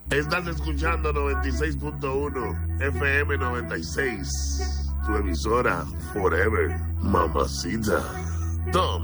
Estás escuchando 96.1 FM 96. Tu emisora Forever, mamacita. Toma.